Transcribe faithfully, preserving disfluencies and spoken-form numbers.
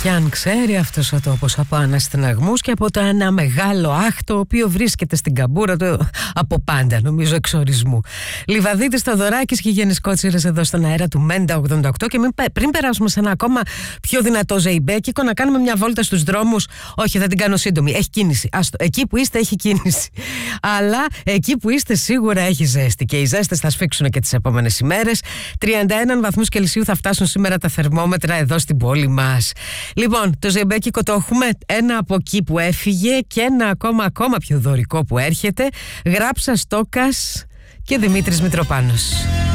Και αν ξέρει αυτός ο τόπος από αναστεναγμούς και από το ένα μεγάλο αχ το οποίο βρίσκεται στην καμπούρα του από πάντα, νομίζω εξορισμού. Λιβαδίτης Θοδωράκης και Γιάννης Κότσιρας εδώ στον αέρα του Μέντα ογδόντα οκτώ. Και μην, πριν περάσουμε σε ένα ακόμα πιο δυνατό ζεϊμπέκικο, να κάνουμε μια βόλτα στους δρόμους. Όχι, θα την κάνω σύντομη. Έχει κίνηση. Άστο. Εκεί που είστε έχει κίνηση. Αλλά εκεί που είστε σίγουρα έχει ζέστη. Και οι ζέστες θα σφίξουν και τις επόμενες ημέρες. τριάντα ένα βαθμούς Κελσίου θα φτάσουν σήμερα τα θερμόμετρα εδώ στην πόλη μας. Λοιπόν, το ζεϊμπέκικο το έχουμε. Ένα από εκεί που έφυγε και ένα ακόμα, ακόμα πιο δωρικό που έρχεται. Γράψα Στόκας και Δημήτρης Μητροπάνος.